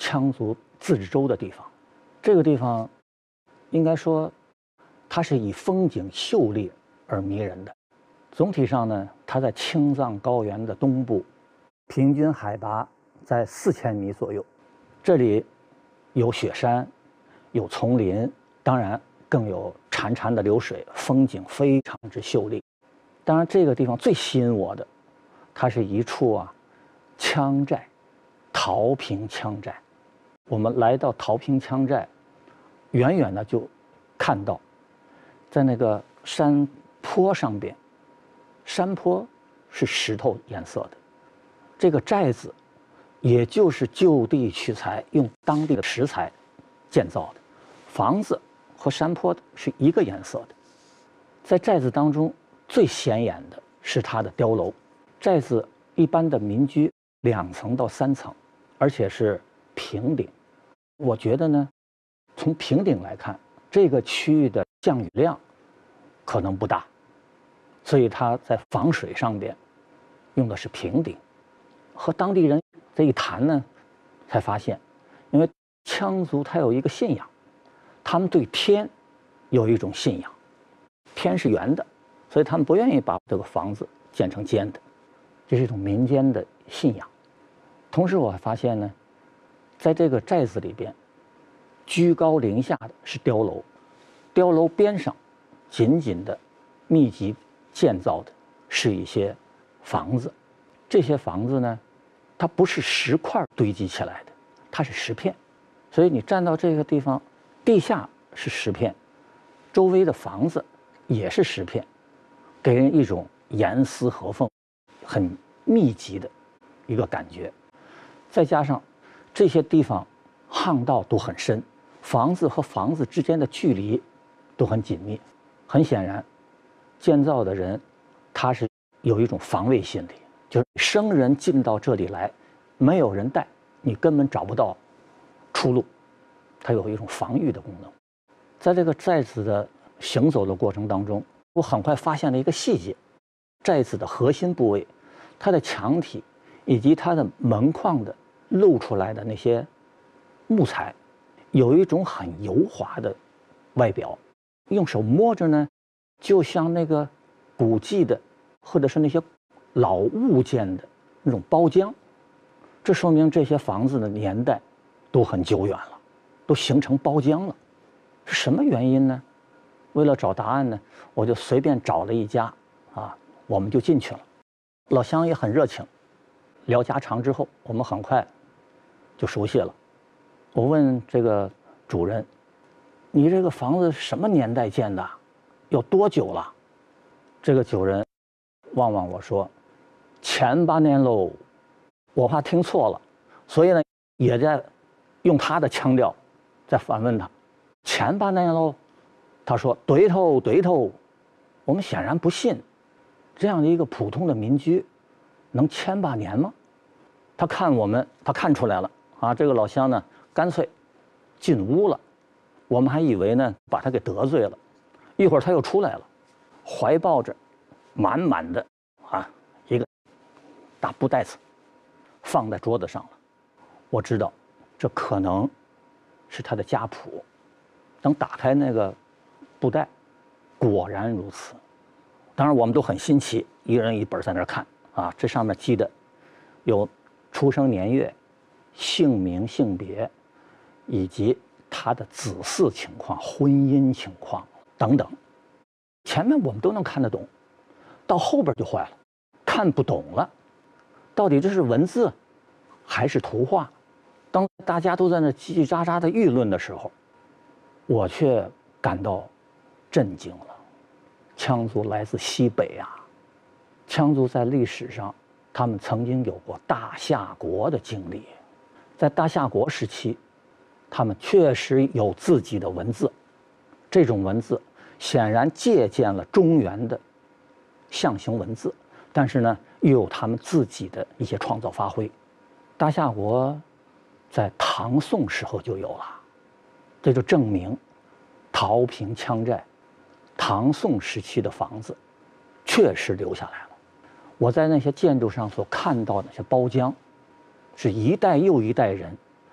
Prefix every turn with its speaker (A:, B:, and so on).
A: 羌族自治州的地方。这个地方应该说它是以风景秀丽而迷人的。总体上呢，它在青藏高原的东部，平均海拔在4000米左右。这里有雪山，有丛林，当然更有潺潺的流水，风景非常之秀丽。当然，这个地方最吸引我的，它是一处羌寨，陶坪羌寨。我们来到陶坪羌寨，远远的就看到，在那个山坡上边，山坡是石头颜色的，这个寨子也就是就地取材，用当地的石材建造的，房子和山坡是一个颜色的。在寨子当中最显眼的是它的碉楼。寨子一般的民居2层到3层，而且是平顶。我觉得呢，从平顶来看，这个区域的降雨量可能不大，所以它在防水上边用的是平顶。和当地人这一谈呢，才发现，因为羌族他有一个信仰，他们对天有一种信仰，天是圆的，所以他们不愿意把这个房子建成尖的，这是一种民间的信仰。同时我还发现呢，在这个寨子里边，居高临下的是碉楼，碉楼边上紧紧的密集建造的是一些房子。这些房子呢，它不是石块堆积起来的，它是石片，所以你站到这个地方，地下是石片，周围的房子也是石片，给人一种严丝合缝、很密集的一个感觉。再加上这些地方巷道都很深，房子和房子之间的距离都很紧密。很显然，建造的人他是有一种防卫心理，就是生人进到这里来，没有人带，你根本找不到出路，它有一种防御的功能。在这个寨子的行走的过程当中，我很快发现了一个细节：寨子的核心部位，它的墙体以及它的门框的露出来的那些木材，有一种很油滑的外表，用手摸着呢，就像那个古迹的或者是那些老物件的那种包浆。这说明这些房子的年代都很久远了，都形成包浆了。是什么原因呢？为了找答案呢，我就随便找了一家我们就进去了。老乡也很热情，聊家常之后，我们很快就熟悉了。我问这个主人：“你这个房子什么年代建的？有多久了？”这个主人望望我说：“前8年喽。”我怕听错了，所以呢，也在用他的腔调在反问他：“前8年喽？”他说：“对头，对头。”我们显然不信，这样的一个普通的民居能1000把年吗？他看我们，他看出来了这个老乡呢，干脆进屋了。我们还以为呢把他给得罪了，一会儿他又出来了，怀抱着满满的一个大布袋子放在桌子上了。我知道这可能是他的家谱。等打开那个布袋，果然如此。当然我们都很新奇，一人一本在那儿看这上面记的有出生年月、姓名、性别，以及他的子嗣情况、婚姻情况等等。前面我们都能看得懂，到后边就坏了，看不懂了。到底这是文字还是图画？当大家都在那叽叽喳喳的议论的时候，我却感到震惊了。羌族来自西北羌族在历史上，他们曾经有过大夏国的经历，在大夏国时期，他们确实有自己的文字，这种文字显然借鉴了中原的象形文字，但是呢，又有他们自己的一些创造发挥。大夏国在唐宋时候就有了，这就证明陶坪羌寨唐宋时期的房子确实留下来了。我在那些建筑上所看到的那些包浆，是一代又一代人